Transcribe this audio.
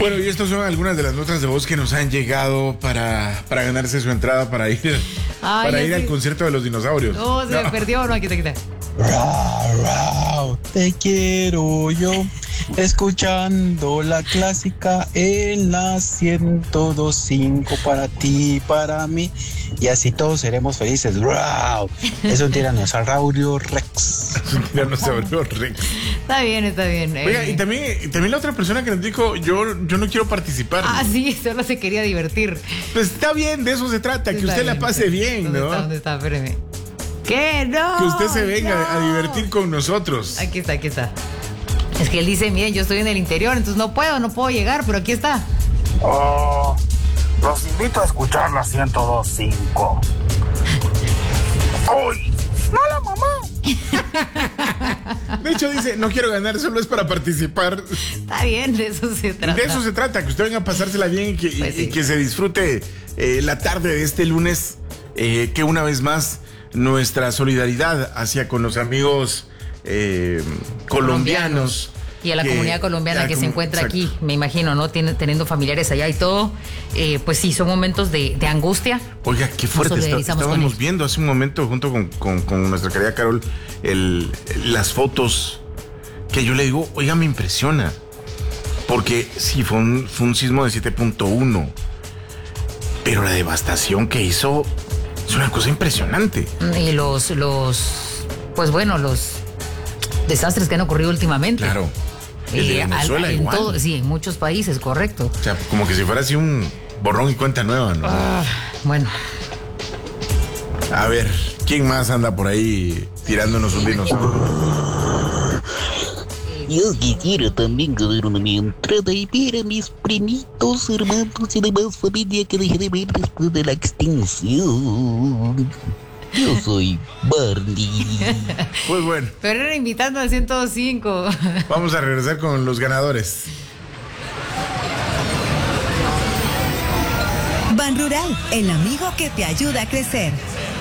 Bueno, y estas son algunas de las notas de voz que nos han llegado para ganarse su entrada para ir al concierto de los dinosaurios. No, se me perdió. No, aquí está. Te quiero yo, escuchando la clásica en la 102.5 para ti, para mí, y así todos seremos felices. Es un tiranosaurio Rex. Es un tiranosaurio Rex. Está bien. Oiga, y también la otra persona que nos dijo, yo no quiero participar. Ah, sí, solo se quería divertir. Pues está bien, de eso se trata, que usted la pase bien, ¿no? ¿Dónde está? Espéreme. ¿Qué? No. Que usted se venga a divertir con nosotros. Aquí está. Es que él dice, miren, yo estoy en el interior, entonces no puedo llegar, pero aquí está. Los invito a escuchar la 102.5. ¡Uy! ¡Mala mamá! De hecho dice, no quiero ganar, solo es para participar. Está bien, de eso se trata. De eso se trata, que usted venga a pasársela bien y que se disfrute la tarde de este lunes, que una vez más nuestra solidaridad hacia con los amigos colombianos. Y a la comunidad colombiana que se encuentra aquí, me imagino, ¿no? Teniendo familiares allá y todo. Pues sí, son momentos de angustia. Oiga, qué fuerte. Estábamos viendo hace un momento, junto con nuestra querida Carol, las fotos que yo le digo, oiga, me impresiona. Porque sí, fue un sismo de 7.1. Pero la devastación que hizo es una cosa impresionante. Y los desastres que han ocurrido últimamente. Claro. El de Venezuela igual. Sí, en muchos países, correcto. O sea, como que si fuera así un borrón y cuenta nueva, ¿no? Bueno. A ver, ¿quién más anda por ahí tirándonos un dinosaurio? Yo quisiera también ganar una mi entrada y ver a mis primitos, hermanos y demás familia que dejé de ver después de la extinción. Yo soy Barney. Pues bueno. Pero era invitando al 105. Vamos a regresar con los ganadores. Ban Rural, el amigo que te ayuda a crecer.